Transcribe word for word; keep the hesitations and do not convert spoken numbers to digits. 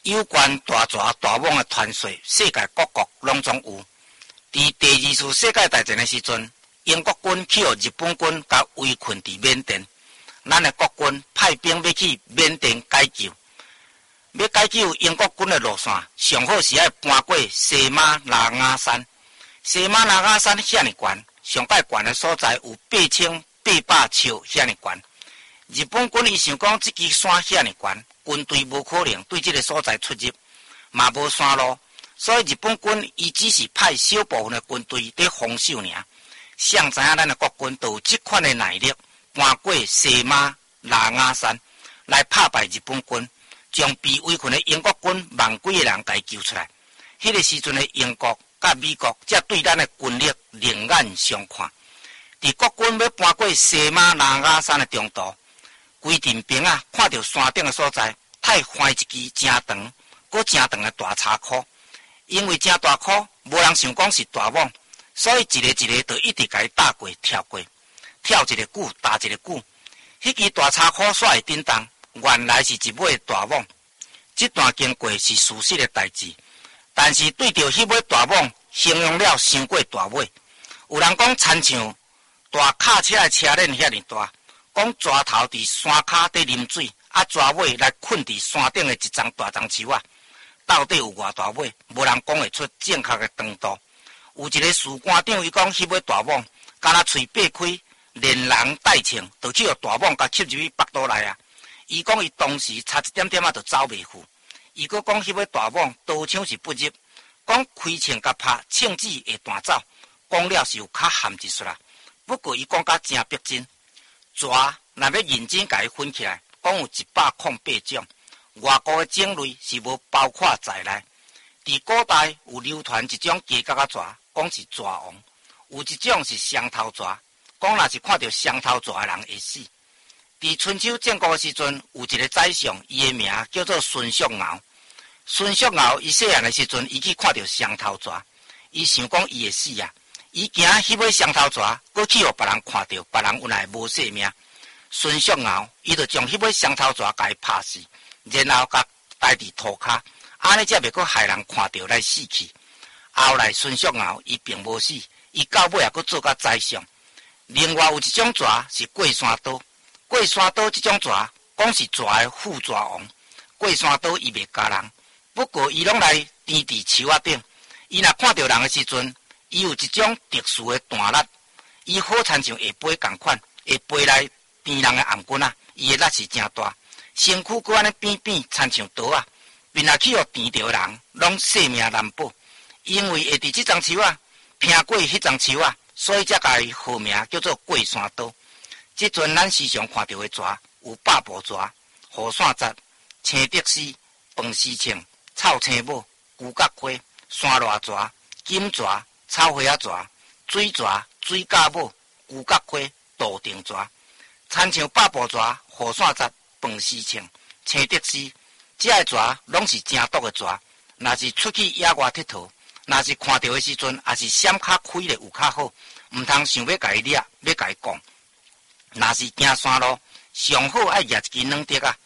有关大蛇大蟒的传说，世界各国拢总有。伫第二次世界大战的时阵，英国军去互日本军甲围困伫缅甸，咱的国军派兵要去缅甸解救。要解救英国军的路线，上好是要搬过西马拉雅山。西马拉雅山遐尼悬，上界悬的所在有八千八百尺遐尼悬。日本军伊想讲，这支山遐尼悬，军队无可能对这个所在出入，嘛无山路，所以日本军伊只是派小部分的军队在防守尔。谁知影咱的国军都有这款的耐力，搬过西马拉雅山来打败日本军，将被围困的英国军万几个人给救出来。迄、那个时阵的英国甲美国才对咱的军力另眼相看。伫国军要搬过西马拉雅山的中途，规阵兵啊看到山顶的所在，太翻一支真长、搁真长的大叉壳。因为真大颗，无人想讲是大蟒，所以一个一个就一直甲伊打过、跳过，跳一个久，打一个久。迄支大叉壳煞会震动，原来是一尾大蟒。这段经过是事实的代志，但是对着迄尾大蟒形容了伤过大尾。有人讲亲像大卡车的车轮遐尼大，讲蛇头伫山骹在啉水，啊蛇尾来困伫山顶的一丛大丛树啊。到底有偌大尾，无人讲会出正确的长度。有一个士官长伊讲，迄尾大蟒敢若喙擘开，连人带枪，就去互大蟒甲吸入去腹肚内啊。伊讲伊当时差一点点啊，就走袂赴。伊阁讲迄尾大蟒刀枪是不入，讲开枪甲拍枪子会弹走。讲了是有较含一说啦，不过伊讲甲真逼真。蛇若要认真甲伊分起来，讲有一百零八种。外国的种类是无包括在内。伫古代有流传一种鸡角仔蛇，讲是蛇王；有一种是双头蛇，讲若是看到双头蛇的人会死。伫春秋战国的时阵，有一个宰相，伊的名叫做孙叔敖。孙叔敖伊细汉的时阵，伊去看到双头蛇，伊想讲伊会死啊！伊惊迄尾双头蛇，搁去互别人看到，别人有来无性命。孙叔敖伊就将迄尾双头蛇甲伊拍死。然后甲带伫涂骹，安尼才袂阁害人看到来死去。后来孙叔敖伊并无死，伊到尾也阁做甲宰相。另外有一种蛇是过山刀，过山刀这种蛇讲是蛇的副蛇王。过山刀伊袂咬人，不过伊拢来甜伫树仔顶。伊若看到人的时阵，伊有一种特殊的弹力，伊好亲像下飞共款，会飞来甜人的颔棍啊，伊的力是真大。身躯搁安尼扁扁，亲像刀啊！面若去互甜着的人，拢性命难保。因为会伫这丛树啊，拼过迄丛树啊，所以才甲伊号名叫做过山刀。即阵咱时常看到的蛇有八步蛇、雨伞节、青竹丝、饭丝青、草青母、牛角花、山螺蛇、金蛇、草花仔蛇、水蛇、水甲母、牛角花、杜定蛇，亲像八步蛇、雨伞节。饭丝青、青竹丝，这个蛇拢是真毒的蛇。若是出去野外佚佗，若是看到的时阵，也是闪较开咧有较好，毋通想要甲伊掠，要甲伊讲。若是行山路，上好爱举一支软竹啊，